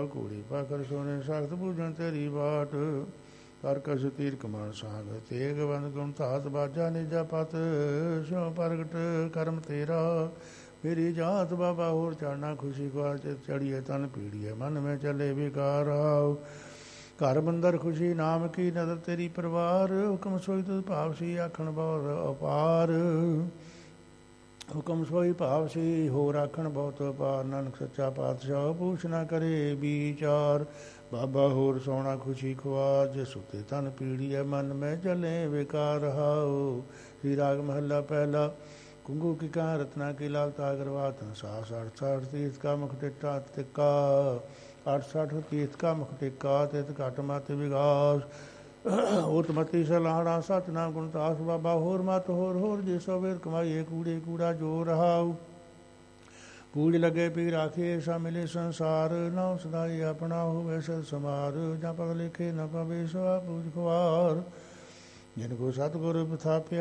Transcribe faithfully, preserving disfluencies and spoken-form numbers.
ਕੂੜੀ ਪਾਖਰ ਸੋਨੇ ਸਖਤ ਬੂਝਣ ਤੇਰੀ ਬਾਟ ਕਰ ਕਸ ਤੀਰ ਕਮਾਨ ਸਾਗ ਤੇਗ ਬੰਦ ਗੁਣ ਧਾਤ ਬਾਜਾ ਨਿਜਾ ਪਤ ਸਿਉ ਪ੍ਰਗਟ ਕਰਮ ਤੇਰਾ ਮੇਰੀ ਜਾਤ ਬਾਬਾ ਹੋਰ ਚੜਨਾ ਖੁਸ਼ੀ ਖੁਆਰ ਚਿਤ ਚੜੀਏ ਤਨ ਪੀੜੀਏ ਮਨ ਮੈਂ ਚੱਲੇ ਵਿਕਾਰ ਆਓ ਘਰ ਬੰਦਰ ਖੁਸ਼ੀ ਨਾਮ ਕੀ ਨਦਰ ਤੇਰੀ ਪਰਿਵਾਰ ਹੁਕਮ ਸੋਈ ਤੁਧ ਭਾਵ ਸੀ ਆਖਣ ਬਹੁਤ ਅਪਾਰ ਹੁਕਮ ਸੋਈ ਭਾਵ ਸੀ ਹੋਰ ਆਖਣ ਬਹੁਤ ਅਪਾਰ ਨਾਨਕ ਸੱਚਾ ਪਾਤਸ਼ਾਹ ਪੂਛ ਨਾ ਕਰੇ ਵਿਚਾਰ ਬਾਬਾ ਹੋਰ ਸੋਹਣਾ ਖੁਸ਼ੀ ਖੁਆਰ ਜੇ ਸੁਤੇ ਤਨ ਪੀੜੀਏ ਮਨ ਮੈਂ ਚੱਲੇ ਵਿਕਾਰ ਹਾਓ श्री राग महला पहला कुंगू की का रत्ना की लाल तागरवात साठ साठ साठ तीर्थ का मुख टिट्टा तिक्का आठ साठ तीर्थ का मुख टिक्का तित घट मत विगास उत्मति सलाहड़ा सतनाम गुणतास बाबा होर मत होर होर जे सवेर कमाइए कूड़े कूड़ा जो रहाऊ पूज लगे पी राखे ऐसा मिले संसार नौ सदाई अपना हो वैसा समार जहाँ पद लिखे न पवे सवा पूज खुआर जिनको सतगुरु प्रथाप्य